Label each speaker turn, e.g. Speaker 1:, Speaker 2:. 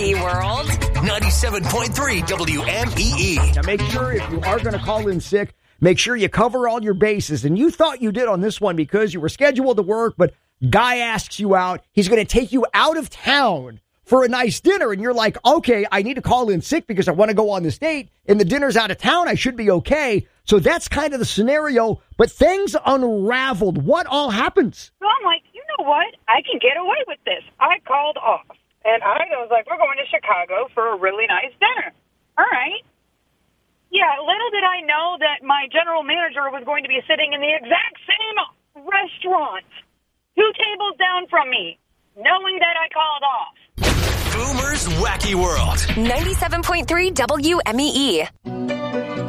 Speaker 1: Wacky World.
Speaker 2: 97.3 WMEE.
Speaker 3: Now, make sure if you are going to call in sick, make sure you cover all your bases. And you thought you did on this one because you were scheduled to work, but guy asks you out. He's going to take you out of town for a nice dinner. And you're like, okay, I need to call in sick because I want to go on this date. And the dinner's out of town. I should be okay. So that's kind of the scenario. But things unraveled. What all happens?
Speaker 4: So I'm like, you know what? I can get away with this. I called off. And I was like, we're going to Chicago for a really nice dinner. All right. Yeah, little did I know that my general manager was going to be sitting in the exact same restaurant, 2 tables down from me, knowing that I called off.
Speaker 2: Boomer's Wacky World.
Speaker 1: 97.3 WMEE.